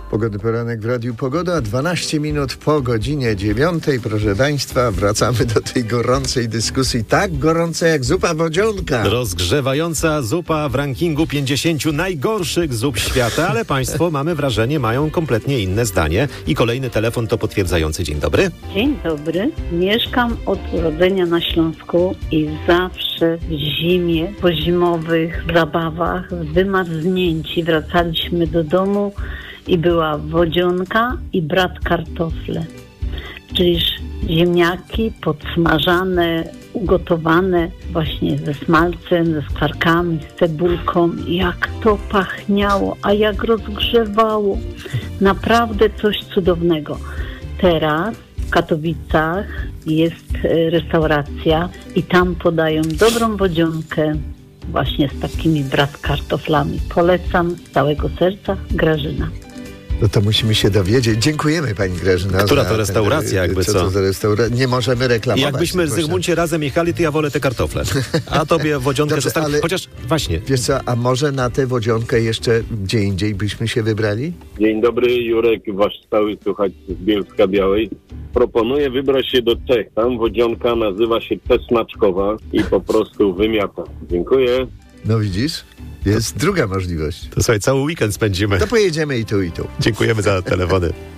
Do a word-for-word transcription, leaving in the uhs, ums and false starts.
Pogodny poranek w Radiu Pogoda, dwanaście minut po godzinie dziewiątej. Proszę Państwa, wracamy do tej gorącej dyskusji, tak gorącej jak zupa wodzionka. Rozgrzewająca zupa w rankingu pięćdziesięciu najgorszych zup świata, ale Państwo, mamy wrażenie, mają kompletnie inne zdanie. I kolejny telefon to potwierdzający. Dzień dobry. Dzień dobry. Mieszkam od urodzenia na Śląsku i zawsze w zimie, po zimowych zabawach, wymarznięci wracaliśmy do domu i była wodzionka i brat kartofle. Czyliż ziemniaki podsmażane, ugotowane właśnie ze smalcem, ze skwarkami, z cebulką. Jak to pachniało, a jak rozgrzewało. Naprawdę coś cudownego. Teraz w Katowicach jest restauracja i tam podają dobrą wodzionkę właśnie z takimi brat kartoflami. Polecam z całego serca. Grażyna. No to musimy się dowiedzieć. Dziękujemy Pani Grażyna. Która to restauracja, ten, jakby co? Co to za restauracja? Nie możemy reklamować. Jakbyśmy z Zygmuncie razem jechali, to ja wolę te kartofle. A tobie wodzionkę Dobrze, zostawię. ale... Chociaż właśnie. Wiesz co, a może na tę wodzionkę jeszcze gdzie indziej byśmy się wybrali? Dzień dobry, Jurek, wasz stały słuchacz z Bielska Białej. Proponuję wybrać się do Czech. Tam wodzionka nazywa się Czesnaczkowa i po prostu wymiata. Dziękuję. No widzisz? Jest druga możliwość. To słuchaj, cały weekend spędzimy. To pojedziemy i tu, i tu. Dziękujemy za telefony.